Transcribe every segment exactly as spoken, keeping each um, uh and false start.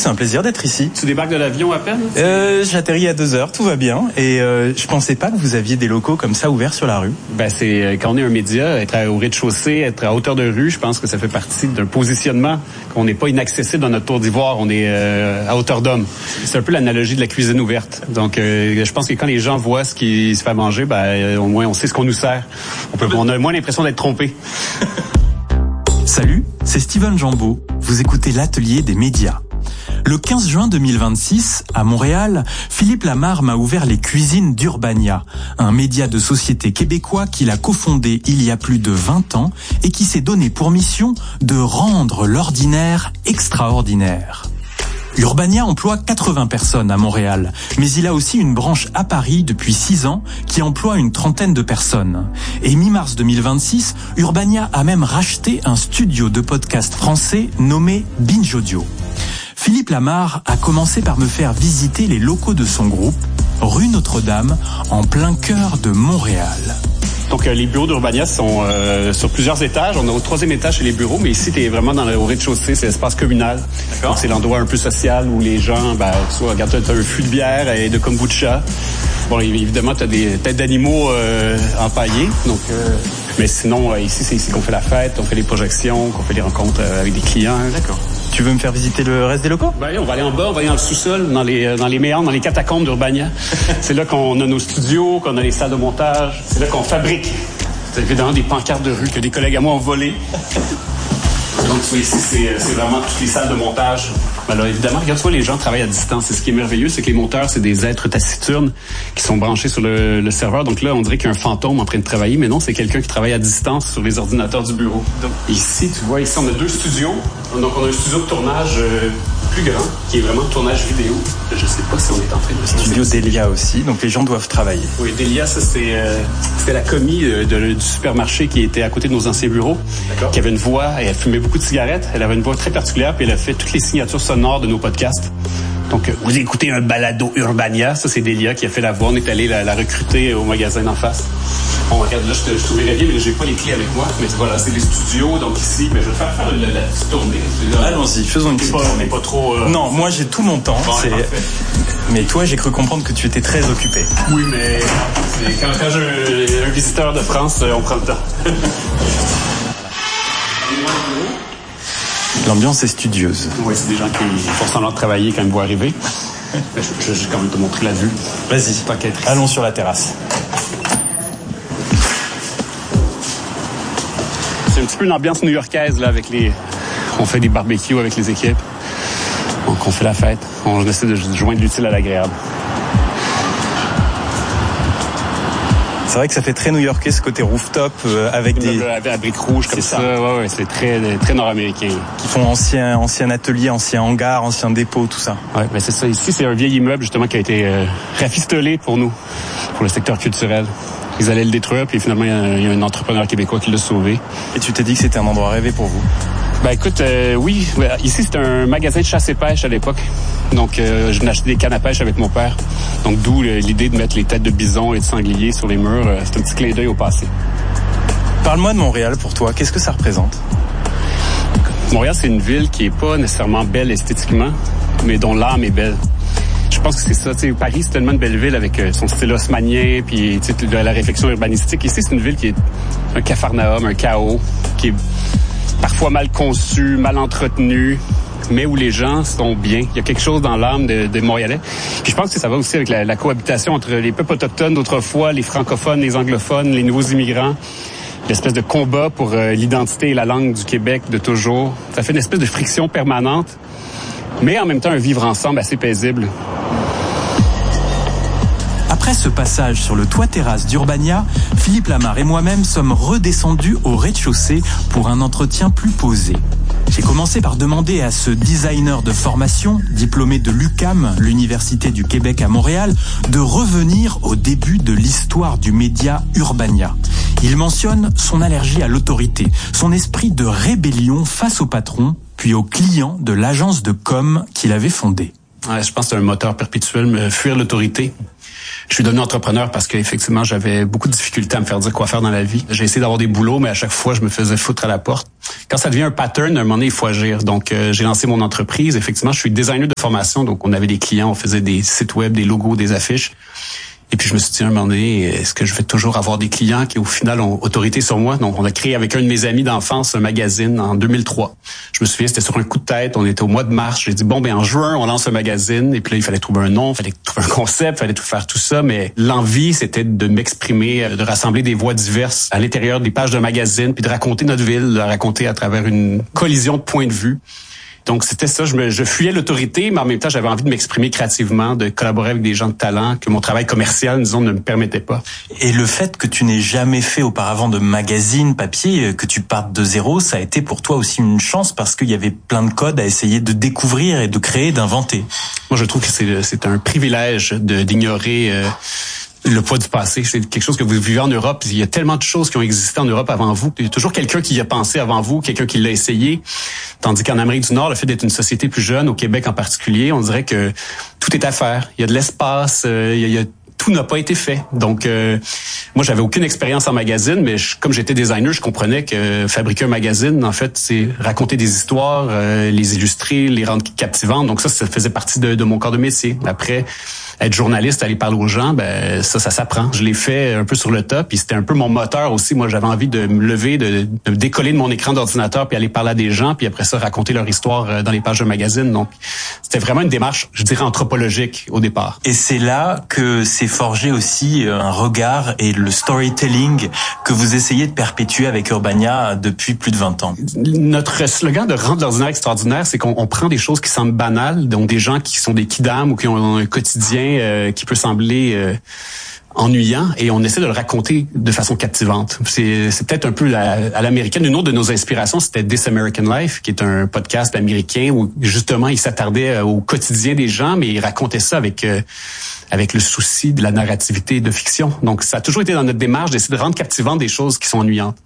c'est un plaisir d'être ici. Tu débarques de l'avion à peine? euh, J'atterris à deux heures, tout va bien. Et euh, je pensais pas que vous aviez des locaux comme ça ouverts sur la rue. Ben c'est quand on est un média, être au rez-de-chaussée, être à hauteur de rue, je pense que ça fait partie d'un positionnement qu'on n'est pas inaccessible dans notre tour d'ivoire, on est euh, à hauteur d'homme. C'est un peu l'analogie de la cuisine ouverte. Donc euh, je pense que quand les gens voient ce qui se fait manger, ben au moins on sait ce qu'on nous sert. On peut, on a moins l'impression d'être trompé. Salut, c'est Steven Jambeau. Vous écoutez l'Atelier des médias. Le quinze juin deux mille vingt-six, à Montréal, Philippe Lamarre m'a ouvert les cuisines d'Urbania, un média de société québécois qu'il a cofondé il y a plus de vingt ans et qui s'est donné pour mission de rendre l'ordinaire extraordinaire. Urbania emploie quatre-vingts personnes à Montréal, mais il a aussi une branche à Paris depuis six ans qui emploie une trentaine de personnes. Et mi-mars deux mille vingt-six, Urbania a même racheté un studio de podcast français nommé Binge Audio. Philippe Lamarre a commencé par me faire visiter les locaux de son groupe, rue Notre-Dame, en plein cœur de Montréal. Donc, euh, les bureaux d'Urbania sont euh, sur plusieurs étages. On est au troisième étage chez les bureaux, mais ici, tu es vraiment dans le, au rez-de-chaussée, c'est l'espace communal. D'accord. Donc, c'est l'endroit un peu social où les gens, ben, soit regarde, tu as un fût de bière et de kombucha. Bon, évidemment, tu as des têtes d'animaux euh, empaillées. Donc, euh, mais sinon, euh, ici, c'est ici qu'on fait la fête, on fait les projections, qu'on fait les rencontres euh, avec des clients. D'accord. Tu veux me faire visiter le reste des locaux? Ben, on va aller en bas, on va aller dans le sous-sol, dans les dans les méandres, dans les catacombes d'Urbania. C'est là qu'on a nos studios, qu'on a les salles de montage. C'est là qu'on fabrique. C'est évidemment des pancartes de rue que des collègues à moi ont volées. Donc, tu vois, ici, c'est, c'est vraiment toutes les salles de montage. Ben là, évidemment, regarde, tu vois, les gens travaillent à distance. C'est ce qui est merveilleux, c'est que les monteurs, c'est des êtres taciturnes qui sont branchés sur le, le serveur. Donc là, on dirait qu'il y a un fantôme en train de travailler, mais non, c'est quelqu'un qui travaille à distance sur les ordinateurs du bureau. Donc, ici, tu vois, ici, on a deux studios. Donc, on a un studio de tournage euh, plus grand, qui est vraiment de tournage vidéo. Je sais pas si on est en train de... Studio Delia aussi, donc les gens doivent travailler. Oui, Delia, ça, c'est, euh, c'était la commis euh, de, du supermarché qui était à côté de nos anciens bureaux. D'accord. Qui avait une voix, et elle fumait beaucoup de cigarettes. Elle avait une voix très particulière, puis elle a fait toutes les signatures sonores de nos podcasts. Donc, vous écoutez un balado Urbania, ça c'est Delia qui a fait la voix. On est allé la, la recruter au magasin d'en face. Bon, regarde, là, je te, je te verrais bien, mais j'ai pas les clés avec moi. Mais voilà, c'est les studios, donc ici, mais je vais faire faire la, la petite tournée. Allons-y, faisons une petite pas, tournée. Pas trop... Euh... Non, moi j'ai tout mon temps. Bon, c'est... Mais toi, j'ai cru comprendre que tu étais très occupé. Oui, mais c'est quand, quand j'ai un, un visiteur de France, on prend le temps. L'ambiance est studieuse. Oui, c'est des gens qui font semblant de travailler quand ils me voient arriver. Je, je, je vais quand même te montrer la vue. Vas-y, allons sur la terrasse. C'est un petit peu une ambiance new-yorkaise, là, avec les... On fait des barbecues avec les équipes. Donc, on fait la fête. On essaie de joindre l'utile à l'agréable. C'est vrai que ça fait très new-yorkais, ce côté rooftop, euh, avec des... Avec la brique rouge, comme ça. ça. Ouais, ouais, c'est très, très nord-américain. Qui font ancien, ancien atelier, ancien hangar, ancien dépôt, tout ça. Ouais, ben c'est ça. Ici, c'est un vieil immeuble, justement, qui a été euh, rafistolé pour nous, pour le secteur culturel. Ils allaient le détruire, puis finalement, il y a un, il y a un entrepreneur québécois qui l'a sauvé. Et tu t'es dit que c'était un endroit rêvé pour vous? Ben écoute, euh, oui. Ici, c'était un magasin de chasse et pêche à l'époque. Donc, euh, je venais acheter des cannes à pêche avec mon père. Donc, d'où euh, l'idée de mettre les têtes de bison et de sanglier sur les murs. Euh, c'est un petit clin d'œil au passé. Parle-moi de Montréal pour toi. Qu'est-ce que ça représente? Montréal, c'est une ville qui est pas nécessairement belle esthétiquement, mais dont l'âme est belle. Je pense que c'est ça. T'sais, Paris, c'est tellement une belle ville avec euh, son style haussmannien, puis de la réflexion urbanistique. Ici, c'est une ville qui est un capharnaüm, un chaos, qui est parfois mal conçu, mal entretenu, mais où les gens sont bien. Il y a quelque chose dans l'âme des de Montréalais. Puis je pense que ça va aussi avec la, la cohabitation entre les peuples autochtones d'autrefois, les francophones, les anglophones, les nouveaux immigrants. L'espèce de combat pour euh, l'identité et la langue du Québec de toujours. Ça fait une espèce de friction permanente, mais en même temps un vivre ensemble assez paisible. Après ce passage sur le toit-terrasse d'Urbania, Philippe Lamarre et moi-même sommes redescendus au rez-de-chaussée pour un entretien plus posé. J'ai commencé par demander à ce designer de formation, diplômé de l'U Q A M, l'Université du Québec à Montréal, de revenir au début de l'histoire du média Urbania. Il mentionne son allergie à l'autorité, son esprit de rébellion face au patron, puis aux clients de l'agence de com qu'il avait fondée. Ouais, je pense que c'est un moteur perpétuel, me fuir l'autorité. Je suis devenu entrepreneur parce qu'effectivement, j'avais beaucoup de difficultés à me faire dire quoi faire dans la vie. J'ai essayé d'avoir des boulots, mais à chaque fois, je me faisais foutre à la porte. Quand ça devient un pattern, à un moment donné, il faut agir. Donc, euh, j'ai lancé mon entreprise. Effectivement, je suis designer de formation, donc on avait des clients, on faisait des sites web, des logos, des affiches. Et puis je me suis dit à un moment donné, est-ce que je vais toujours avoir des clients qui au final ont autorité sur moi? Donc on a créé avec un de mes amis d'enfance un magazine en deux mille trois. Je me souviens, c'était sur un coup de tête, on était au mois de mars. J'ai dit bon ben en juin on lance un magazine et puis là il fallait trouver un nom, il fallait trouver un concept, il fallait tout faire tout ça. Mais l'envie c'était de m'exprimer, de rassembler des voix diverses à l'intérieur des pages d'un magazine, puis de raconter notre ville, de la raconter à travers une collision de points de vue. Donc, c'était ça. Je, me, je fuyais l'autorité, mais en même temps, j'avais envie de m'exprimer créativement, de collaborer avec des gens de talent que mon travail commercial, disons, ne me permettait pas. Et le fait que tu n'aies jamais fait auparavant de magazine papier, que tu partes de zéro, ça a été pour toi aussi une chance parce qu'il y avait plein de codes à essayer de découvrir et de créer, d'inventer. Moi, je trouve que c'est, c'est un privilège de, d'ignorer... Euh, le poids du passé, c'est quelque chose que vous vivez en Europe. Il y a tellement de choses qui ont existé en Europe avant vous. Il y a toujours quelqu'un qui y a pensé avant vous, quelqu'un qui l'a essayé. Tandis qu'en Amérique du Nord, le fait d'être une société plus jeune, au Québec en particulier, on dirait que tout est à faire. Il y a de l'espace, euh, il y a, il y a tout n'a pas été fait. Donc, euh, moi, j'avais aucune expérience en magazine, mais je, comme j'étais designer, je comprenais que fabriquer un magazine, en fait, c'est raconter des histoires, euh, les illustrer, les rendre captivantes. Donc ça, ça faisait partie de, de mon corps de métier. Après, être journaliste, aller parler aux gens, ben ça, ça s'apprend. Je l'ai fait un peu sur le top, puis c'était un peu mon moteur aussi. Moi, j'avais envie de me lever, de, de me décoller de mon écran d'ordinateur, puis aller parler à des gens, puis après ça, raconter leur histoire dans les pages de magazine. Donc, c'était vraiment une démarche, je dirais, anthropologique au départ. Et c'est là que s'est forgé aussi un regard et le storytelling que vous essayez de perpétuer avec Urbania depuis plus de vingt ans. Notre slogan de rendre l'ordinaire extraordinaire, c'est qu'on on prend des choses qui semblent banales, donc des gens qui sont des kidams ou qui ont un quotidien euh, qui peut sembler euh, ennuyant, et on essaie de le raconter de façon captivante. C'est, c'est peut-être un peu la, à l'américaine. Une autre de nos inspirations, c'était This American Life, qui est un podcast américain où justement il s'attardait au quotidien des gens, mais il racontait ça avec euh, avec le souci de la narrativité de fiction. Donc ça a toujours été dans notre démarche d'essayer de rendre captivantes des choses qui sont ennuyantes.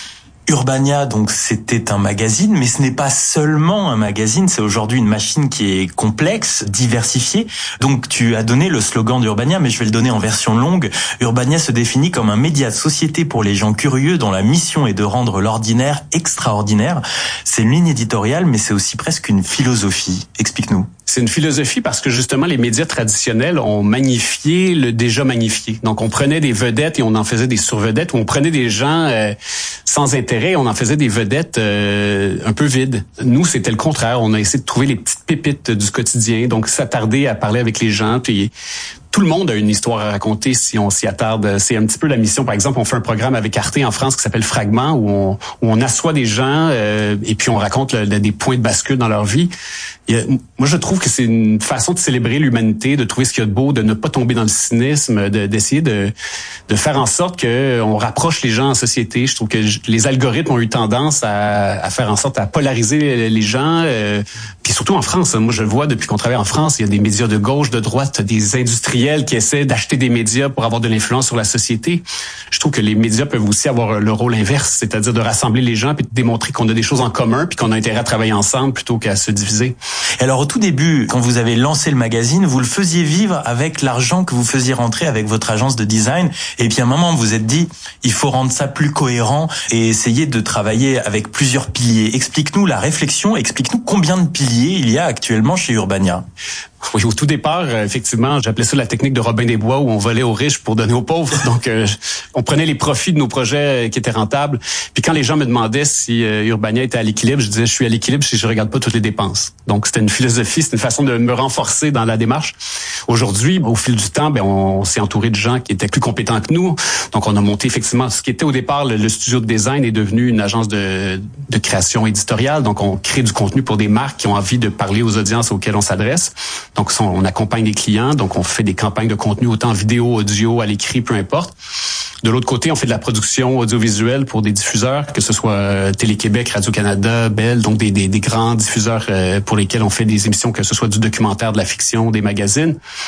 Urbania, donc c'était un magazine, mais ce n'est pas seulement un magazine, c'est aujourd'hui une machine qui est complexe, diversifiée. Donc tu as donné le slogan d'Urbania, mais je vais le donner en version longue. Urbania se définit comme un média de société pour les gens curieux dont la mission est de rendre l'ordinaire extraordinaire. C'est une ligne éditoriale, mais c'est aussi presque une philosophie. Explique-nous. C'est une philosophie parce que justement les médias traditionnels ont magnifié le déjà magnifié. Donc on prenait des vedettes et on en faisait des survedettes, ou on prenait des gens euh, sans intérêt et on en faisait des vedettes euh, un peu vides. Nous, c'était le contraire. On a essayé de trouver les petites pépites du quotidien, donc s'attarder à parler avec les gens, puis tout le monde a une histoire à raconter si on s'y attarde. C'est un petit peu la mission. Par exemple, on fait un programme avec Arte en France qui s'appelle Fragment, où on, où on assoit des gens euh, et puis on raconte le, le, des points de bascule dans leur vie. Il y a, moi, je trouve que c'est une façon de célébrer l'humanité, de trouver ce qu'il y a de beau, de ne pas tomber dans le cynisme, de, d'essayer de, de faire en sorte que on rapproche les gens en société. Je trouve que les algorithmes ont eu tendance à, à faire en sorte à polariser les gens. Euh, puis surtout en France, moi, je vois depuis qu'on travaille en France, il y a des médias de gauche, de droite, des industriels qui essaient d'acheter des médias pour avoir de l'influence sur la société. Je trouve que les médias peuvent aussi avoir le rôle inverse, c'est-à-dire de rassembler les gens puis de démontrer qu'on a des choses en commun puis qu'on a intérêt à travailler ensemble plutôt qu'à se diviser. Et alors au tout début, quand vous avez lancé le magazine, vous le faisiez vivre avec l'argent que vous faisiez rentrer avec votre agence de design, et puis à un moment vous vous êtes dit il faut rendre ça plus cohérent et essayer de travailler avec plusieurs piliers. Explique-nous la réflexion, explique-nous combien de piliers il y a actuellement chez Urbania. Oui, au tout départ, effectivement, j'appelais ça la technique de Robin des Bois, où on volait aux riches pour donner aux pauvres. Donc, euh, on prenait les profits de nos projets qui étaient rentables. Puis quand les gens me demandaient si euh, Urbania était à l'équilibre, je disais je suis à l'équilibre si je regarde pas toutes les dépenses. Donc, c'était une philosophie, c'était une façon de me renforcer dans la démarche. Aujourd'hui, au fil du temps, ben on, on s'est entouré de gens qui étaient plus compétents que nous. Donc, on a monté effectivement ce qui était au départ le, le studio de design est devenu une agence de, de création éditoriale. Donc, on crée du contenu pour des marques qui ont envie de parler aux audiences auxquelles on s'adresse. Donc, on accompagne des clients, donc on fait des campagnes de contenu autant vidéo, audio, à l'écrit, peu importe. De l'autre côté, on fait de la production audiovisuelle pour des diffuseurs, que ce soit Télé-Québec, Radio-Canada, Bell, donc des, des, des grands diffuseurs pour lesquels on fait des émissions, que ce soit du documentaire, de la fiction, des magazines.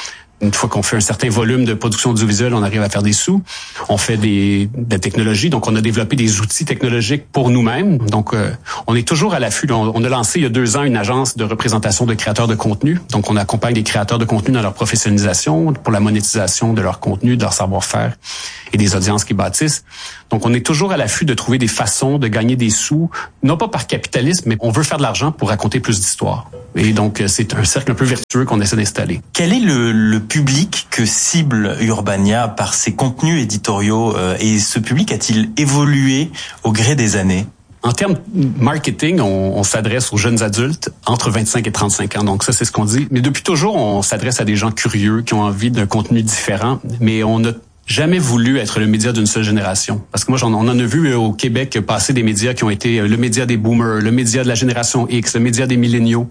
Une fois qu'on fait un certain volume de production audiovisuelle, on arrive à faire des sous. On fait des, de la technologie, donc on a développé des outils technologiques pour nous-mêmes. Donc, euh, on est toujours à l'affût. On, on a lancé il y a deux ans une agence de représentation de créateurs de contenu. Donc, on accompagne les créateurs de contenu dans leur professionnalisation, pour la monétisation de leur contenu, de leur savoir-faire et des audiences qu'ils bâtissent. Donc, on est toujours à l'affût de trouver des façons de gagner des sous, non pas par capitalisme, mais on veut faire de l'argent pour raconter plus d'histoires. Et donc, c'est un cercle un peu vertueux qu'on essaie d'installer. Quel est le, le public que cible Urbania par ses contenus éditoriaux euh, et ce public a-t-il évolué au gré des années? En termes marketing, on, on s'adresse aux jeunes adultes entre vingt-cinq et trente-cinq ans. Donc ça, c'est ce qu'on dit. Mais depuis toujours, on s'adresse à des gens curieux qui ont envie d'un contenu différent. Mais on a jamais voulu être le média d'une seule génération. Parce que moi, j'en, on en a vu au Québec passer des médias qui ont été le média des boomers, le média de la génération X, le média des milléniaux.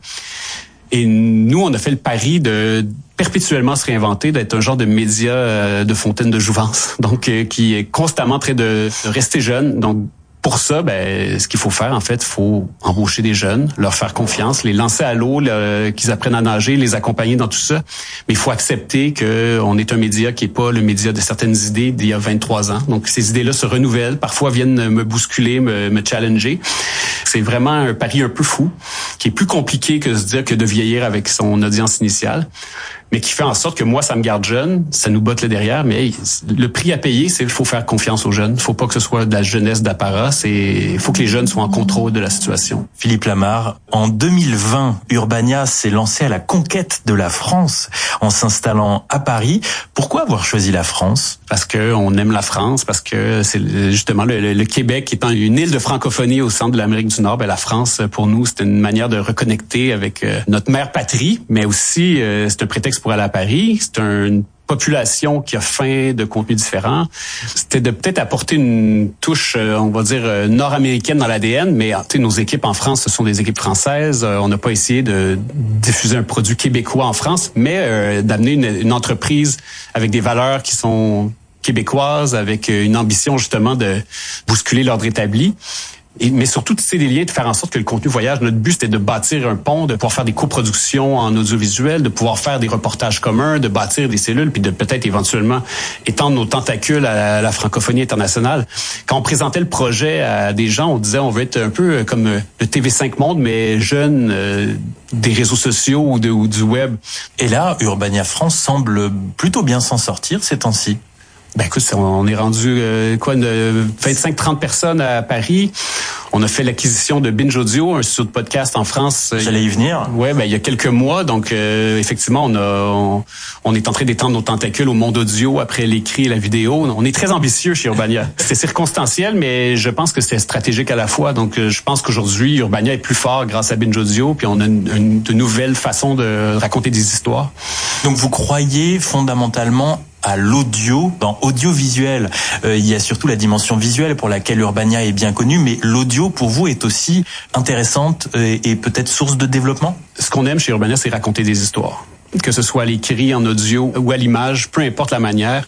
Et nous, on a fait le pari de perpétuellement se réinventer, d'être un genre de média de fontaine de jouvence, donc qui est constamment en train de rester jeune. Donc, pour ça, ben, ce qu'il faut faire, en fait, il faut embaucher des jeunes, leur faire confiance, les lancer à l'eau, le, qu'ils apprennent à nager, les accompagner dans tout ça. Mais il faut accepter qu'on est un média qui est pas le média de certaines idées d'il y a vingt-trois ans. Donc, ces idées-là se renouvellent, parfois viennent me bousculer, me, me challenger. C'est vraiment un pari un peu fou, qui est plus compliqué que se dire que de vieillir avec son audience initiale, mais qui fait en sorte que moi, ça me garde jeune, ça nous botte le derrière, mais hey, le prix à payer, c'est qu'il faut faire confiance aux jeunes. Il faut pas que ce soit de la jeunesse d'apparat, c'est il faut que les jeunes soient en contrôle de la situation. Philippe Lamarre, en deux mille vingt, Urbania s'est lancé à la conquête de la France en s'installant à Paris. Pourquoi avoir choisi la France? Parce que on aime la France, parce que c'est justement le, le, le Québec étant une île de francophonie au centre de l'Amérique du Nord, ben la France, pour nous, c'est une manière de reconnecter avec euh, notre mère patrie, mais aussi euh, c'est un prétexte pour aller à Paris. C'est un, une population qui a faim de contenus différents. C'était de peut-être apporter une touche, euh, on va dire, euh, nord-américaine dans l'A D N, mais tu sais, nos équipes en France, ce sont des équipes françaises. Euh, on n'a pas essayé de diffuser un produit québécois en France, mais euh, d'amener une, une entreprise avec des valeurs qui sont québécoises, avec une ambition justement de bousculer l'ordre établi. Et, mais surtout, tisser des liens, de faire en sorte que le contenu voyage. Notre but, c'était de bâtir un pont, de pouvoir faire des coproductions en audiovisuel, de pouvoir faire des reportages communs, de bâtir des cellules, puis de peut-être éventuellement étendre nos tentacules à la, à la francophonie internationale. Quand on présentait le projet à des gens, on disait on veut être un peu comme le T V cinq Monde, mais jeune, euh, des réseaux sociaux ou, de, ou du web. Et là, Urbania France semble plutôt bien s'en sortir ces temps-ci. Ben écoute, on est rendu euh, quoi, vingt-cinq trente personnes à Paris. On a fait l'acquisition de Binge Audio, un studio de podcast en France. J'allais y venir. Ouais, ben il y a quelques mois. Donc euh, effectivement, on a, on, on est en train d'étendre nos tentacules au monde audio après l'écrit et la vidéo. On est très ambitieux chez Urbania. C'est circonstanciel, mais je pense que c'est stratégique à la fois. Donc je pense qu'aujourd'hui, Urbania est plus fort grâce à Binge Audio, puis on a une, une de nouvelles façons de raconter des histoires. Donc vous croyez fondamentalement à l'audio, dans audiovisuel. Euh, il y a surtout la dimension visuelle pour laquelle Urbania est bien connue, mais l'audio pour vous est aussi intéressante et, et peut-être source de développement? Ce qu'on aime chez Urbania, c'est raconter des histoires. Que ce soit à l'écrit, en audio ou à l'image, peu importe la manière.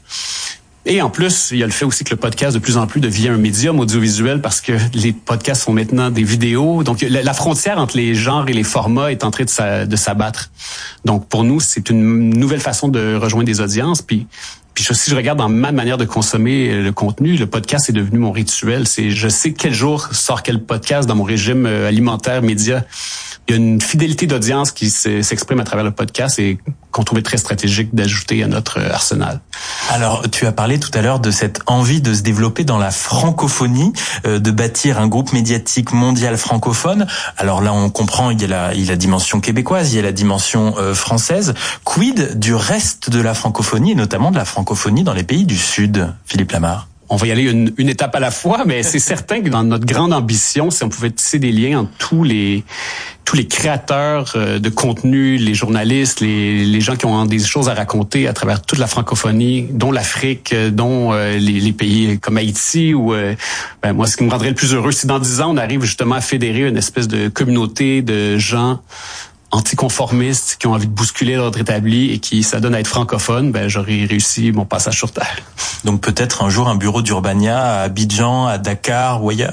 Et en plus, il y a le fait aussi que le podcast de plus en plus devient un médium audiovisuel parce que les podcasts sont maintenant des vidéos. Donc, la frontière entre les genres et les formats est en train de, de s'abattre. Donc, pour nous, c'est une nouvelle façon de rejoindre des audiences. Puis, puis si je regarde dans ma manière de consommer le contenu, le podcast est devenu mon rituel. C'est, je sais quel jour sort quel podcast dans mon régime alimentaire, média. Il y a une fidélité d'audience qui s'exprime à travers le podcast et qu'on trouvait très stratégique d'ajouter à notre arsenal. Alors, tu as parlé tout à l'heure de cette envie de se développer dans la francophonie, euh, de bâtir un groupe médiatique mondial francophone. Alors là, on comprend, il y a la, il y a la dimension québécoise, il y a la dimension euh, française. Quid du reste de la francophonie, et notamment de la francophonie dans les pays du Sud, Philippe Lamarre? On va y aller une, une étape à la fois, mais c'est certain que dans notre grande ambition, si on pouvait tisser des liens entre tous les tous les créateurs de contenu, les journalistes, les, les gens qui ont des choses à raconter à travers toute la francophonie, dont l'Afrique, dont euh, les, les pays comme Haïti, ou euh, ben moi, ce qui me rendrait le plus heureux, si dans dix ans, on arrive justement à fédérer une espèce de communauté de gens anticonformistes qui ont envie de bousculer l'ordre établi et qui s'adonnent à être francophones, ben j'aurais réussi mon passage sur Terre. Donc peut-être un jour un bureau d'Urbania à Abidjan, à Dakar ou ailleurs?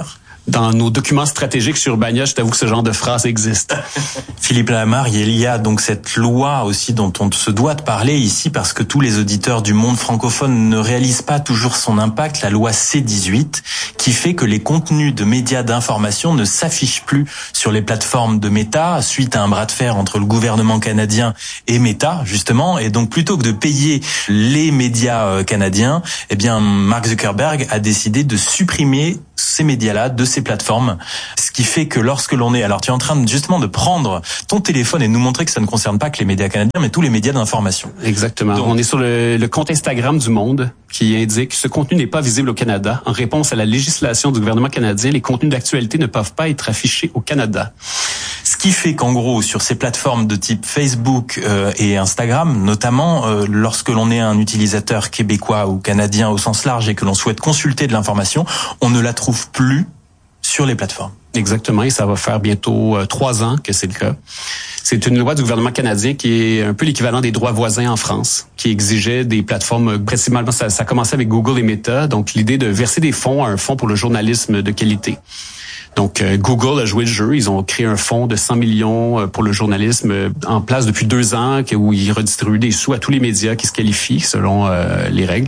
dans nos documents stratégiques sur Urbania, je t'avoue que ce genre de phrase existe. Philippe Lamarre, il y a donc cette loi aussi dont on se doit de parler ici parce que tous les auditeurs du monde francophone ne réalisent pas toujours son impact, la loi C dix-huit, qui fait que les contenus de médias d'information ne s'affichent plus sur les plateformes de Meta suite à un bras de fer entre le gouvernement canadien et Meta, justement. Et donc, plutôt que de payer les médias canadiens, eh bien, Mark Zuckerberg a décidé de supprimer ces médias-là de ces plateformes. Ce qui fait que lorsque l'on est... Alors, tu es en train de, justement de prendre ton téléphone et de nous montrer que ça ne concerne pas que les médias canadiens, mais tous les médias d'information. Exactement. Donc, on est sur le, le compte Instagram du Monde qui indique « Ce contenu n'est pas visible au Canada. En réponse à la législation du gouvernement canadien, les contenus d'actualité ne peuvent pas être affichés au Canada. » Ce qui fait qu'en gros, sur ces plateformes de type Facebook euh, et Instagram, notamment, euh, lorsque l'on est un utilisateur québécois ou canadien au sens large et que l'on souhaite consulter de l'information, on ne la trouve plus sur les plateformes. Exactement, et ça va faire bientôt euh, trois ans que c'est le cas. C'est une loi du gouvernement canadien qui est un peu l'équivalent des droits voisins en France, qui exigeait des plateformes, principalement, ça, ça a commencé avec Google et Meta, donc l'idée de verser des fonds à un fonds pour le journalisme de qualité. Donc, euh, Google a joué le jeu. Ils ont créé un fonds de cent millions pour le journalisme en place depuis deux ans, où ils redistribuent des sous à tous les médias qui se qualifient selon euh, les règles.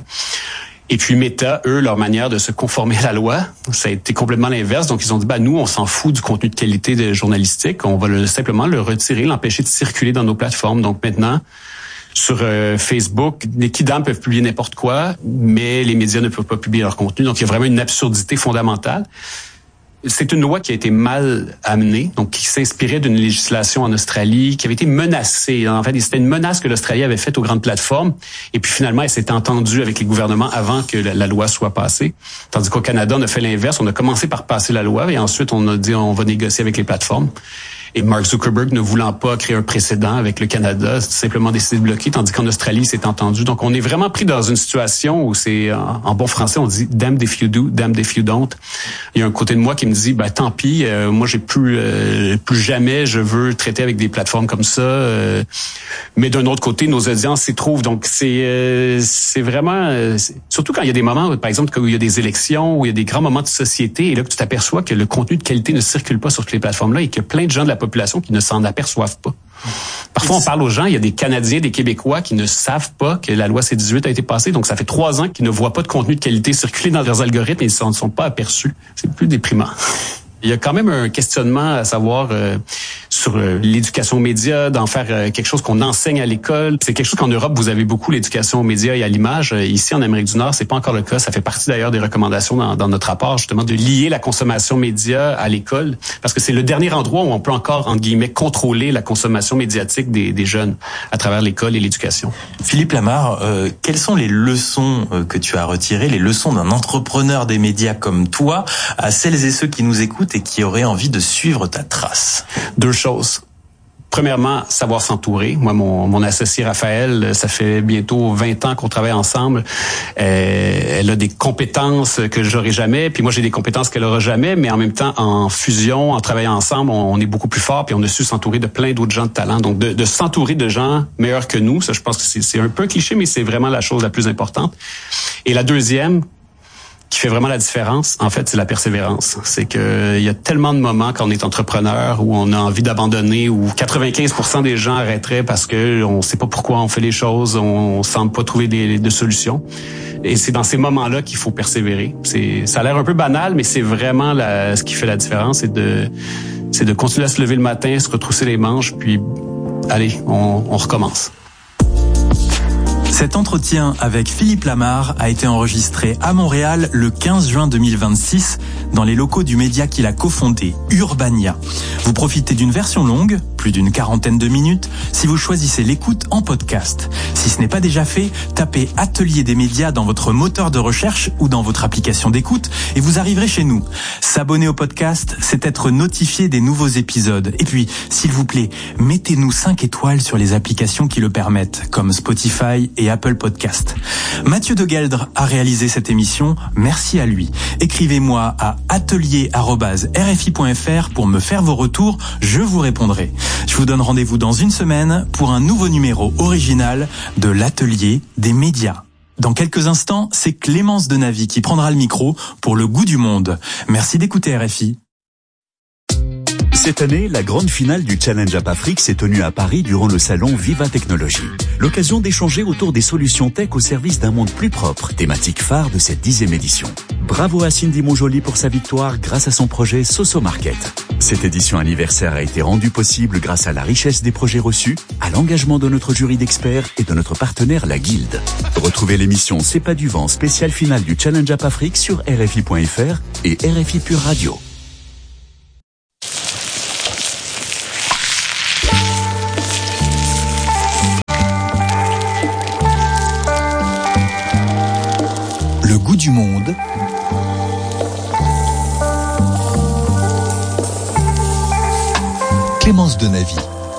Et puis Meta, eux, leur manière de se conformer à la loi, ça a été complètement l'inverse. Donc, ils ont dit, bah nous, on s'en fout du contenu de qualité de journalistique. On va le, simplement le retirer, l'empêcher de circuler dans nos plateformes. Donc, maintenant, sur euh, Facebook, les kidams peuvent publier n'importe quoi, mais les médias ne peuvent pas publier leur contenu. Donc, il y a vraiment une absurdité fondamentale. C'est une loi qui a été mal amenée, donc qui s'inspirait d'une législation en Australie, qui avait été menacée. En fait, c'était une menace que l'Australie avait faite aux grandes plateformes. Et puis finalement, elle s'était entendue avec les gouvernements avant que la, la loi soit passée. Tandis qu'au Canada, on a fait l'inverse. On a commencé par passer la loi et ensuite on a dit on va négocier avec les plateformes. Et Mark Zuckerberg, ne voulant pas créer un précédent avec le Canada, a simplement décidé de bloquer, tandis qu'en Australie, c'est entendu. Donc, on est vraiment pris dans une situation où c'est, en, en bon français, on dit « damned if you do, damned if you don't ». Il y a un côté de moi qui me dit ben, « tant pis, euh, moi, j'ai plus euh, plus jamais, je veux traiter avec des plateformes comme ça euh, ». Mais d'un autre côté, nos audiences s'y trouvent. Donc, c'est euh, c'est vraiment... Euh, c'est, surtout quand il y a des moments, par exemple, où il y a des élections, où il y a des grands moments de société, et là, que tu t'aperçois que le contenu de qualité ne circule pas sur toutes les plateformes-là et qu'il y a plein de gens de la population qui ne s'en aperçoivent pas. Parfois, on parle aux gens, il y a des Canadiens, des Québécois qui ne savent pas que la loi C dix-huit a été passée. Donc, ça fait trois ans qu'ils ne voient pas de contenu de qualité circuler dans leurs algorithmes et ils ne s'en sont pas aperçus. C'est plus déprimant. Il y a quand même un questionnement à savoir euh, sur euh, l'éducation aux médias, d'en faire euh, quelque chose qu'on enseigne à l'école. C'est quelque chose qu'en Europe, vous avez beaucoup l'éducation aux médias et à l'image. Euh, ici, en Amérique du Nord, c'est pas encore le cas. Ça fait partie d'ailleurs des recommandations dans, dans notre rapport, justement, de lier la consommation média à l'école, parce que c'est le dernier endroit où on peut encore, entre guillemets, contrôler la consommation médiatique des, des jeunes à travers l'école et l'éducation. Philippe Lamarre, euh, quelles sont les leçons euh, que tu as retirées, les leçons d'un entrepreneur des médias comme toi, à celles et ceux qui nous écoutent et qui auraient envie de suivre ta trace? Deux choses. Premièrement, savoir s'entourer. Moi, mon, mon associé Raphaël, ça fait bientôt vingt ans qu'on travaille ensemble. Euh, elle a des compétences que j'aurai jamais, puis moi j'ai des compétences qu'elle aura jamais, mais en même temps, en fusion, en travaillant ensemble, on, on est beaucoup plus fort, puis on a su s'entourer de plein d'autres gens de talent. Donc, de, de s'entourer de gens meilleurs que nous, ça, je pense que c'est, c'est un peu cliché, mais c'est vraiment la chose la plus importante. Et la deuxième, qui fait vraiment la différence, en fait, c'est la persévérance. C'est que il y a tellement de moments quand on est entrepreneur où on a envie d'abandonner, où quatre-vingt-quinze pour cent des gens arrêteraient parce que on sait pas pourquoi on fait les choses, on semble pas trouver des, de solutions. Et c'est dans ces moments-là qu'il faut persévérer. C'est, ça a l'air un peu banal, mais c'est vraiment la, ce qui fait la différence, c'est de, c'est de continuer à se lever le matin, se retrousser les manches, puis allez, on, on recommence. Cet entretien avec Philippe Lamarre a été enregistré à Montréal le quinze juin deux mille vingt-six dans les locaux du média qu'il a cofondé, Urbania. Vous profitez d'une version longue, plus d'une quarantaine de minutes, si vous choisissez l'écoute en podcast. Si ce n'est pas déjà fait, tapez Atelier des médias dans votre moteur de recherche ou dans votre application d'écoute et vous arriverez chez nous. S'abonner au podcast, c'est être notifié des nouveaux épisodes. Et puis, s'il vous plaît, mettez-nous cinq étoiles sur les applications qui le permettent, comme Spotify et Apple Podcast. Mathieu de Gueldre a réalisé cette émission. Merci à lui. Écrivez-moi à atelier arobase r f i point f r pour me faire vos retours. Je vous répondrai. Je vous donne rendez-vous dans une semaine pour un nouveau numéro original de l'Atelier des médias. Dans quelques instants, c'est Clémence Denavy qui prendra le micro pour le goût du monde. Merci d'écouter R F I. Cette année, la grande finale du Challenge App Afrique s'est tenue à Paris durant le salon Viva Technologie. L'occasion d'échanger autour des solutions tech au service d'un monde plus propre, thématique phare de cette dixième édition. Bravo à Cindy Monjoli pour sa victoire grâce à son projet Soso Market. Cette édition anniversaire a été rendue possible grâce à la richesse des projets reçus, à l'engagement de notre jury d'experts et de notre partenaire la Guilde. Retrouvez l'émission C'est pas du vent spéciale finale du Challenge App Afrique sur R F I point F R et R F I Pure Radio. Le goût du monde. Clémence Denavy.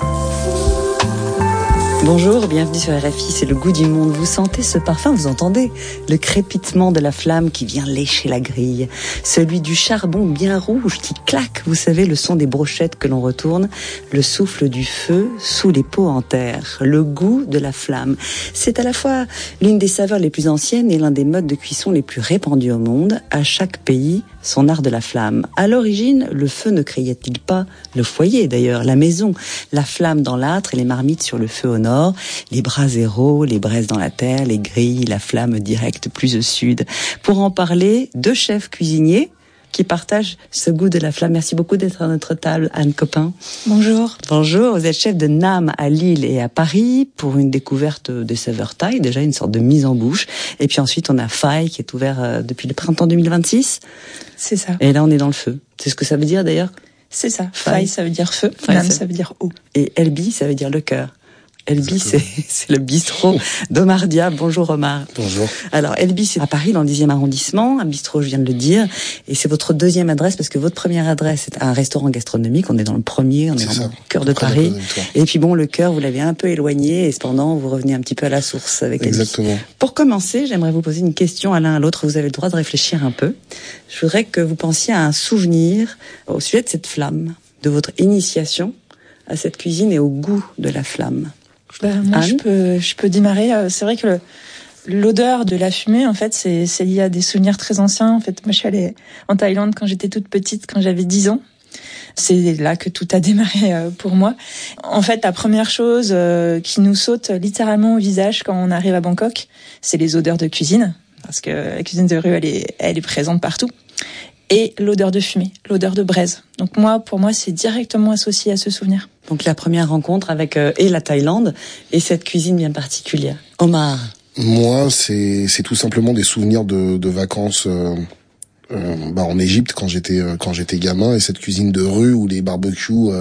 Bonjour, bienvenue sur R F I, c'est le goût du monde. Vous sentez ce parfum, vous entendez le crépitement de la flamme qui vient lécher la grille, celui du charbon bien rouge qui claque, vous savez, le son des brochettes que l'on retourne, le souffle du feu sous les pots en terre, le goût de la flamme. C'est à la fois l'une des saveurs les plus anciennes et l'un des modes de cuisson les plus répandus au monde. À chaque pays, son art de la flamme. À l'origine, le feu ne créait-il pas le foyer d'ailleurs, la maison, la flamme dans l'âtre et les marmites sur le feu au nord, les braseros, les braises dans la terre, les grilles, la flamme directe plus au sud. Pour en parler, deux chefs cuisiniers qui partagent ce goût de la flamme. Merci beaucoup d'être à notre table, Anne Copin. Bonjour. Bonjour, vous êtes chef de Nam à Lille et à Paris pour une découverte des saveurs thaï, déjà une sorte de mise en bouche. Et puis ensuite, on a Phaï qui est ouvert depuis le printemps deux mille vingt-six. C'est ça. Et là, on est dans le feu. C'est ce que ça veut dire d'ailleurs? C'est ça. Phaï, ça veut dire feu. Phaï, Nam, ça... ça veut dire eau. Et Elbi, ça veut dire le cœur. Elbi, c'est, c'est le bistrot d'Omar Dia. Bonjour Omar. Bonjour. Alors Elbi, c'est à Paris, dans le dixième arrondissement, un bistrot, je viens de le dire, et c'est votre deuxième adresse, parce que votre première adresse, c'est un restaurant gastronomique, on est dans le premier, on est, est dans le cœur de Paris, et puis bon, le cœur, vous l'avez un peu éloigné, et cependant, vous revenez un petit peu à la source avec Elbi. Exactement. Pour commencer, j'aimerais vous poser une question à l'un à l'autre, vous avez le droit de réfléchir un peu. Je voudrais que vous pensiez à un souvenir au sujet de cette flamme, de votre initiation à cette cuisine et au goût de la flamme. Bah, moi, je peux, je peux démarrer. C'est vrai que le, l'odeur de la fumée, en fait, c'est, c'est lié à des souvenirs très anciens. En fait, moi, je suis allée en Thaïlande quand j'étais toute petite, quand j'avais dix ans. C'est là que tout a démarré pour moi. En fait, la première chose qui nous saute littéralement au visage quand on arrive à Bangkok, c'est les odeurs de cuisine. Parce que la cuisine de rue, elle est, elle est présente partout. Et l'odeur de fumée, l'odeur de braise. Donc moi, pour moi, c'est directement associé à ce souvenir. Donc la première rencontre avec euh, et la Thaïlande et cette cuisine bien particulière. Omar. Moi, c'est c'est tout simplement des souvenirs de de vacances euh, euh, bah en Égypte quand j'étais euh, quand j'étais gamin, et cette cuisine de rue où les barbecues euh,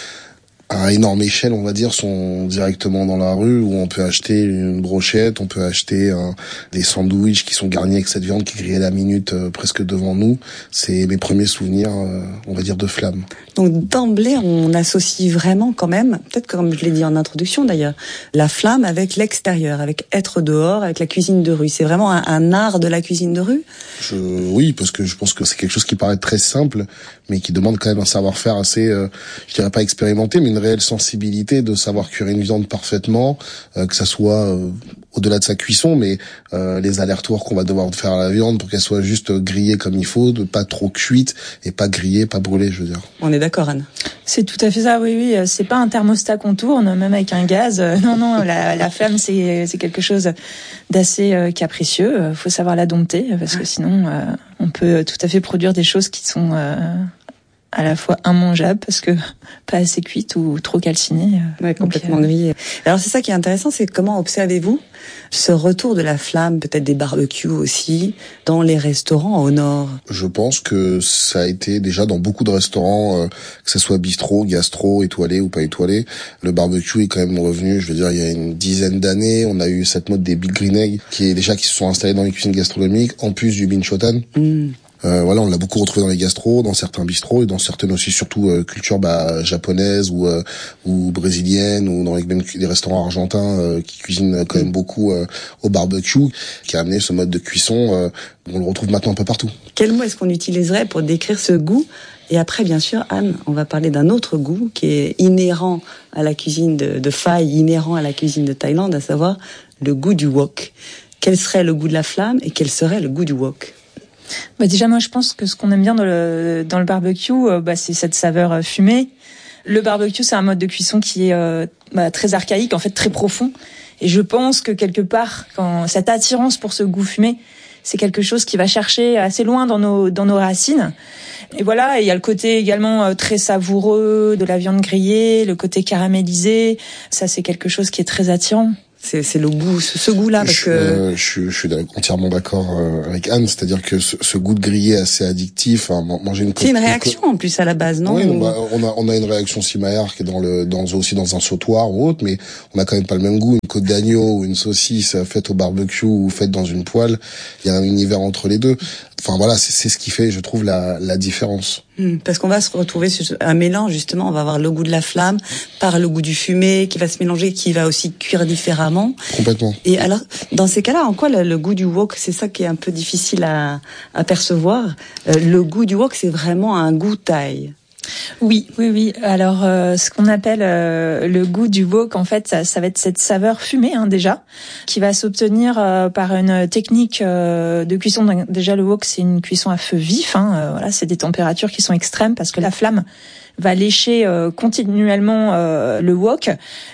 à énorme échelle, on va dire, sont directement dans la rue, où on peut acheter une brochette, on peut acheter euh, des sandwichs qui sont garnis avec cette viande qui grille à la minute euh, presque devant nous. C'est mes premiers souvenirs, euh, on va dire, de flamme. Donc d'emblée, on associe vraiment quand même, peut-être comme je l'ai dit en introduction d'ailleurs, la flamme avec l'extérieur, avec être dehors, avec la cuisine de rue. C'est vraiment un, un art de la cuisine de rue ? Je, oui, parce que je pense que c'est quelque chose qui paraît très simple, mais qui demande quand même un savoir-faire assez, euh, je dirais pas expérimenté, mais une réelle sensibilité de savoir cuire une viande parfaitement, euh, que ça soit euh, au-delà de sa cuisson, mais euh, les allers-retours qu'on va devoir faire à la viande pour qu'elle soit juste grillée comme il faut, de pas trop cuite et pas grillée, pas brûlée, je veux dire. On est d'accord, Anne. C'est tout à fait ça, oui, oui. C'est pas un thermostat qu'on tourne, même avec un gaz. Non, non, la, la flamme, c'est, c'est quelque chose d'assez euh, capricieux. Faut savoir la dompter, parce que sinon, euh, on peut tout à fait produire des choses qui sont euh, à la fois immangeables, parce que pas assez cuites ou trop calcinées. Ouais, complètement Donc, euh... grillées. Alors c'est ça qui est intéressant, c'est comment observez-vous ce retour de la flamme, peut-être des barbecues aussi, dans les restaurants au nord? Je pense que ça a été déjà dans beaucoup de restaurants, euh, que ce soit bistrot, gastro, étoilé ou pas étoilé. Le barbecue est quand même revenu, je veux dire, il y a une dizaine d'années. On a eu cette mode des Big Green Egg, qui est déjà qui se sont installés dans les cuisines gastronomiques, en plus du Binchotan. Mm. Euh, voilà, on l'a beaucoup retrouvé dans les gastros, dans certains bistrots et dans certaines aussi, surtout euh, cultures bah, japonaises ou euh, ou brésiliennes, ou dans les, même les restaurants argentins euh, qui cuisinent quand même beaucoup euh, au barbecue, qui a amené ce mode de cuisson. Euh, on le retrouve maintenant un peu partout. Quel mot est-ce qu'on utiliserait pour décrire ce goût ? Et après, bien sûr, Anne, on va parler d'un autre goût qui est inhérent à la cuisine de, de Phaï, inhérent à la cuisine de Thaïlande, à savoir le goût du wok. quel serait le goût de la flamme et quel serait le goût du wok? Bah déjà, moi, je pense que ce qu'on aime bien dans le, dans le barbecue, euh, bah, c'est cette saveur fumée. Le barbecue, c'est un mode de cuisson qui est euh, bah, très archaïque, en fait, très profond. Et je pense que quelque part, quand cette attirance pour ce goût fumé, c'est quelque chose qui va chercher assez loin dans nos dans nos racines. Et voilà, et il y a le côté également euh, très savoureux de la viande grillée, le côté caramélisé. Ça, c'est quelque chose qui est très attirant. C'est, c'est le goût, ce, ce goût-là, parce je, que euh, je, je suis entièrement d'accord euh, avec Anne, c'est-à-dire que ce, ce goût de grillé assez addictif, hein, manger une. C'est une réaction en plus à la base, non? Oui, on a, on a on a une réaction similaire qui est dans le dans aussi dans un sautoir ou autre, mais on a quand même pas le même goût. Une côte d'agneau ou une saucisse faite au barbecue ou faite dans une poêle, il y a un univers entre les deux. Enfin voilà, c'est, c'est ce qui fait, je trouve, la, la différence. Mmh, parce qu'on va se retrouver sur un mélange, justement, on va avoir le goût de la flamme par le goût du fumé qui va se mélanger, qui va aussi cuire différemment. Complètement. Et alors, dans ces cas-là, en quoi le, le goût du wok, c'est ça qui est un peu difficile à, à percevoir. Euh, le goût du wok, c'est vraiment un goût thaï. Oui, oui, oui. Alors, euh, ce qu'on appelle euh, le goût du wok, en fait, ça, ça va être cette saveur fumée, hein, déjà, qui va s'obtenir euh, par une technique euh, de cuisson. Donc, déjà, le wok, c'est une cuisson à feu vif. Hein, euh, voilà, c'est des températures qui sont extrêmes parce que la flamme va lécher euh, continuellement euh, le wok.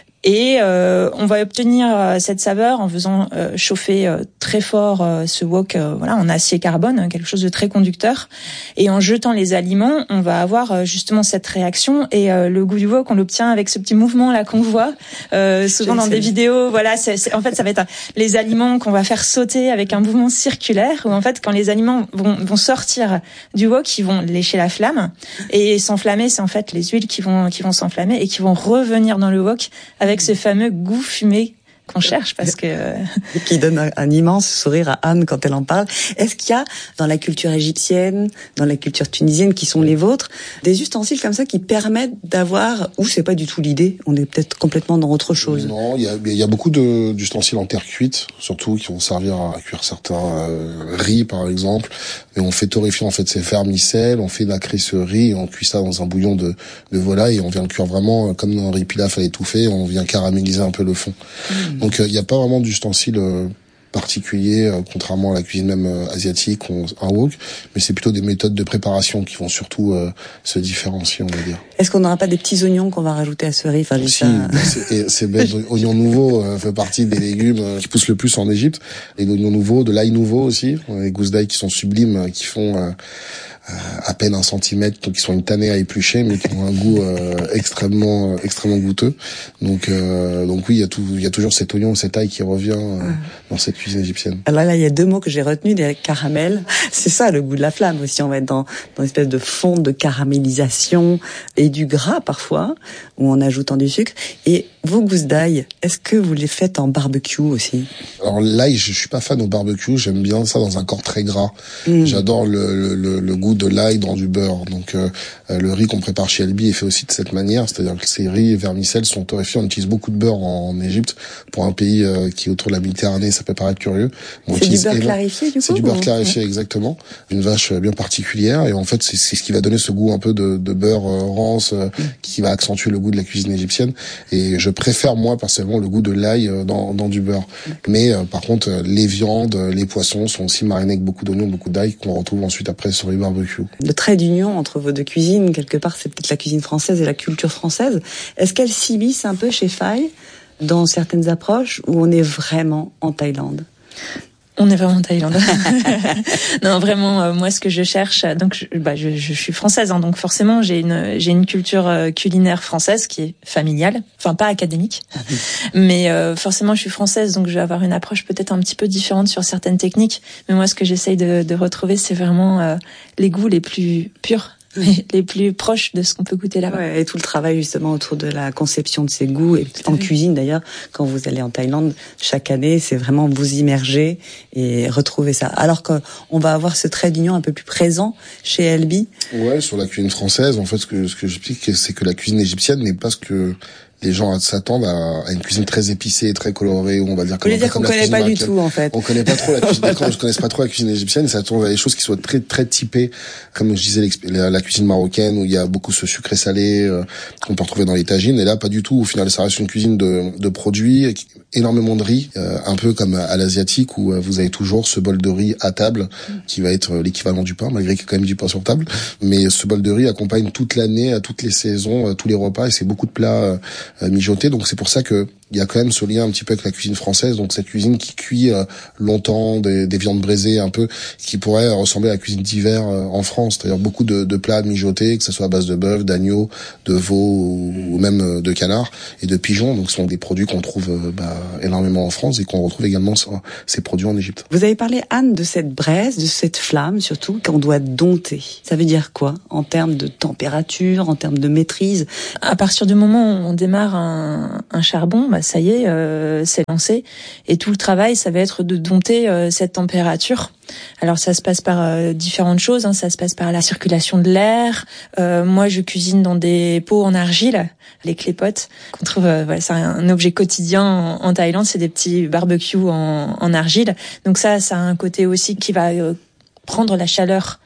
Et euh, on va obtenir euh, cette saveur en faisant euh, chauffer euh, très fort euh, ce wok, euh, voilà, en acier carbone, quelque chose de très conducteur. Et en jetant les aliments, on va avoir euh, justement cette réaction. Et euh, le goût du wok, on l'obtient avec ce petit mouvement là qu'on voit euh, souvent dans des vidéos. Voilà, c'est, c'est, en fait, ça va être les aliments qu'on va faire sauter avec un mouvement circulaire. Où en fait, quand les aliments vont, vont sortir du wok, ils vont lécher la flamme et s'enflammer. C'est en fait les huiles qui vont qui vont s'enflammer et qui vont revenir dans le wok avec ce fameux goût fumé qu'on cherche, parce que qui donne un, un immense sourire à Anne quand elle en parle. Est-ce qu'il y a dans la culture égyptienne, dans la culture tunisienne qui sont les vôtres, des ustensiles comme ça qui permettent d'avoir, ou c'est pas du tout l'idée, on est peut-être complètement dans autre chose? Non, il y a, il y a beaucoup de, d'ustensiles en terre cuite, surtout qui vont servir à cuire certains euh, riz par exemple. Mais on fait torréfier en fait ces vermicelles, on fait nacrer ce riz, on cuit ça dans un bouillon de, de volaille et on vient le cuire vraiment comme dans un riz pilaf à l'étouffée, on vient caraméliser un peu le fond. Mmh. Donc il euh, n'y a pas vraiment d'ustensiles euh, particuliers, euh, contrairement à la cuisine même euh, asiatique ou un wok, mais c'est plutôt des méthodes de préparation qui vont surtout euh, se différencier, on va dire. Est-ce qu'on n'aura pas des petits oignons qu'on va rajouter à ce riz? Enfin, si, c'est, c'est bête. Oignons nouveaux euh, fait partie des légumes euh, qui poussent le plus en Égypte. Les oignons nouveaux, de l'ail nouveau aussi, les gousses d'ail qui sont sublimes, euh, qui font euh, euh, à peine un centimètre, donc qui sont une tannée à éplucher, mais qui ont un goût euh, extrêmement, euh, extrêmement goûteux. Donc, euh, donc oui, il y a tout, il y a toujours cet oignon, cette ail qui revient euh, mmh. dans cette cuisine égyptienne. Alors là, il y a deux mots que j'ai retenus, des caramels. C'est ça, le goût de la flamme aussi. On va être dans, dans une espèce de fond de caramélisation et du gras parfois, ou en ajoutant du sucre. Et vos gousses d'ail, est-ce que vous les faites en barbecue aussi? Alors l'ail, je suis pas fan au barbecue. J'aime bien ça dans un corps très gras. Mmh. J'adore le, le, le goût de l'ail dans du beurre. Donc euh, le riz qu'on prépare chez Elbi est fait aussi de cette manière, c'est-à-dire que ces riz et vermicelles sont torréfiés. On utilise beaucoup de beurre en, en Égypte pour un pays euh, qui est autour de la Méditerranée. Ça peut paraître curieux. On c'est du beurre clarifié, du coup. C'est du beurre clarifié, ouais. Exactement. Une vache bien particulière, et en fait c'est, c'est ce qui va donner ce goût un peu de, de beurre euh, rance, euh, mmh. qui va accentuer le goût de la cuisine égyptienne. Et je préfère moi personnellement le goût de l'ail euh, dans, dans du beurre. D'accord. Mais euh, par contre euh, les viandes, les poissons sont aussi marinés avec beaucoup d'oignons, beaucoup d'ail qu'on retrouve ensuite après sur les barbecues. Le trait d'union entre vos deux cuisines, quelque part, c'est peut-être la cuisine française et la culture française. Est-ce qu'elle s'immisce un peu chez Faye dans certaines approches, ou on est vraiment en Thaïlande? On est vraiment en Thaïlande. Non, vraiment, euh, moi, ce que je cherche, donc, je, bah, je, je suis française, hein, donc forcément, j'ai une, j'ai une culture euh, culinaire française qui est familiale, enfin pas académique, mais euh, forcément, je suis française, donc je vais avoir une approche peut-être un petit peu différente sur certaines techniques. Mais moi, ce que j'essaye de, de retrouver, c'est vraiment euh, les goûts les plus purs. Les plus proches de ce qu'on peut goûter là-bas. Ouais, et tout le travail justement autour de la conception de ces goûts, et en cuisine d'ailleurs, quand vous allez en Thaïlande chaque année, c'est vraiment vous immerger et retrouver ça. Alors qu'on va avoir ce trait d'union un peu plus présent chez Elbi. Ouais, sur la cuisine française, en fait, ce que ce que j'explique, c'est que la cuisine égyptienne n'est pas ce que les gens s'attendent à, à une cuisine très épicée, très colorée, où on va dire comme, dire qu'on la connaît pas marocaine. Du tout, en fait. On connaît pas trop la cuisine, voilà. Je connais pas trop la cuisine égyptienne, et ça tourne vers des choses qui soient très, très typées, comme je disais, la, la cuisine marocaine, où il y a beaucoup ce sucré salé, euh, qu'on peut retrouver dans les tagines, et là, pas du tout. Au final, ça reste une cuisine de, de produits, énormément de riz, euh, un peu comme à l'asiatique, où euh, vous avez toujours ce bol de riz à table, qui va être l'équivalent du pain, malgré qu'il y a quand même du pain sur table. Mais ce bol de riz accompagne toute l'année, à toutes les saisons, tous les repas, et c'est beaucoup de plats euh, mijotés. Donc c'est pour ça que il y a quand même ce lien un petit peu avec la cuisine française, donc cette cuisine qui cuit euh, longtemps, des, des viandes braisées un peu, qui pourrait ressembler à la cuisine d'hiver euh, en France, c'est-à-dire beaucoup de, de plats mijotés, que ce soit à base de bœuf, d'agneau, de veau ou, ou même de canard et de pigeon. Donc ce sont des produits qu'on trouve euh, bah, énormément en France et qu'on retrouve également sur ces produits en Égypte. Vous avez parlé, Anne, de cette braise, de cette flamme surtout, qu'on doit dompter. Ça veut dire quoi en termes de température, en termes de maîtrise? À partir du moment où on démarre un, un charbon, bah ça y est, euh, c'est lancé. Et tout le travail, ça va être de dompter euh, cette température. Alors ça se passe par euh, différentes choses, hein. Ça se passe par la circulation de l'air. Euh, moi, je cuisine dans des pots en argile, les clépotes, qu'on trouve, euh, voilà, c'est un objet quotidien en, en Thaïlande. C'est des petits barbecues en, en argile. Donc ça, ça a un côté aussi qui va euh, prendre la chaleur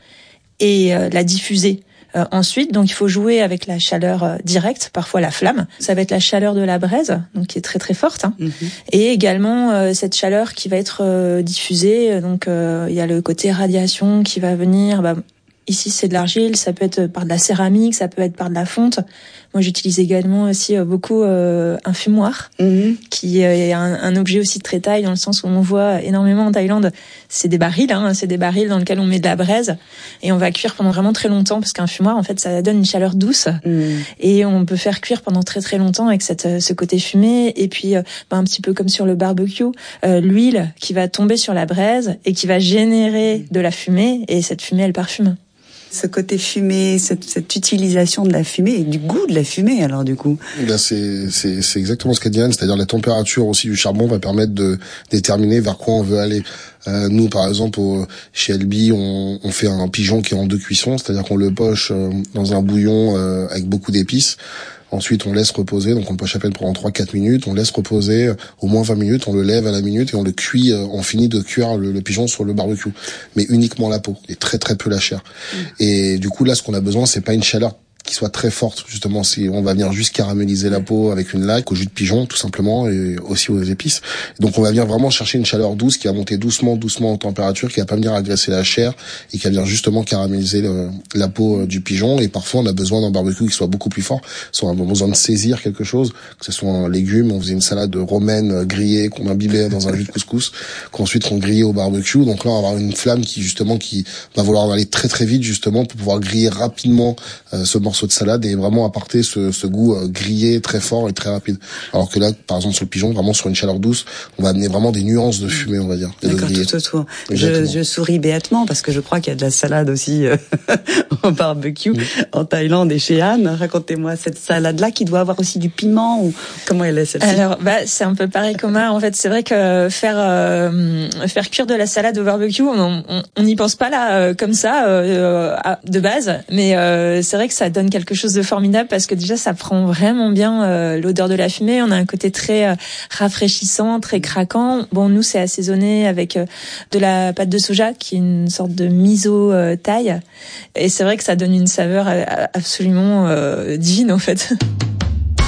et euh, la diffuser. Euh, ensuite, donc il faut jouer avec la chaleur euh, directe, parfois la flamme. Ça va être la chaleur de la braise, donc qui est très très forte, hein. Mm-hmm. Et également euh, cette chaleur qui va être euh, diffusée. Donc euh, il y a le côté radiation qui va venir. Bah, ici c'est de l'argile, ça peut être par de la céramique, ça peut être par de la fonte. Moi, j'utilise également aussi euh, beaucoup euh, un fumoir, mm-hmm. qui euh, est un, un objet aussi très thaï, dans le sens où on voit énormément en Thaïlande. C'est des barils, hein, c'est des barils dans lesquels on met de la braise et on va cuire pendant vraiment très longtemps, parce qu'un fumoir, en fait, ça donne une chaleur douce, mm. et on peut faire cuire pendant très très longtemps avec cette ce côté fumé. Et puis, euh, bah, un petit peu comme sur le barbecue, euh, l'huile qui va tomber sur la braise et qui va générer de la fumée, et cette fumée, elle parfume. Ce côté fumé, cette, cette utilisation de la fumée et du goût de la fumée, alors du coup. Là, c'est, c'est, c'est exactement ce qu'a dit Anne, c'est-à-dire la température aussi du charbon va permettre de déterminer vers quoi on veut aller. Euh, nous, par exemple, au, chez Elbi, on, on fait un pigeon qui est en deux cuissons, c'est-à-dire qu'on le poche euh, dans un bouillon euh, avec beaucoup d'épices. Ensuite, on laisse reposer, donc on le poche à peine pendant trois quatre minutes, on laisse reposer euh, au moins vingt minutes, on le lève à la minute et on le cuit, euh, on finit de cuire le, le pigeon sur le barbecue. Mais uniquement la peau, et très très peu la chair. Mmh. Et du coup, là, ce qu'on a besoin, c'est pas une chaleur qui soit très forte, justement, si on va venir juste caraméliser la peau avec une laque, au jus de pigeon, tout simplement, et aussi aux épices. Donc on va venir vraiment chercher une chaleur douce qui va monter doucement, doucement en température, qui va pas venir agresser la chair, et qui va venir justement caraméliser le, la peau du pigeon. Et parfois on a besoin d'un barbecue qui soit beaucoup plus fort, soit on a besoin de saisir quelque chose, que ce soit un légume, on faisait une salade romaine grillée, qu'on imbibait dans un jus de couscous, qu'ensuite on grillait au barbecue. Donc là on va avoir une flamme qui justement, qui va vouloir aller très très vite, justement, pour pouvoir griller rapidement euh, ce morceau de salade et vraiment apporter ce, ce goût euh, grillé très fort et très rapide. Alors que là, par exemple sur le pigeon, vraiment sur une chaleur douce, on va amener vraiment des nuances de fumée, on va dire. D'accord, tout autour. Je, je souris béatement parce que je crois qu'il y a de la salade aussi euh, au barbecue, oui. En Thaïlande et chez Anne. Racontez-moi cette salade-là qui doit avoir aussi du piment, ou comment elle est celle-ci? Alors, bah, c'est un peu pareil qu'Omar. En fait, c'est vrai que faire euh, faire cuire de la salade au barbecue, on on n'y pense pas là euh, comme ça euh, de base, mais euh, c'est vrai que ça donne quelque chose chose de formidable, parce que déjà ça prend vraiment bien euh, l'odeur de la fumée. On a un côté très euh, rafraîchissant, très craquant. Bon, nous c'est assaisonné avec euh, de la pâte de soja, qui est une sorte de miso euh, thaï, et c'est vrai que ça donne une saveur euh, absolument euh, divine en fait.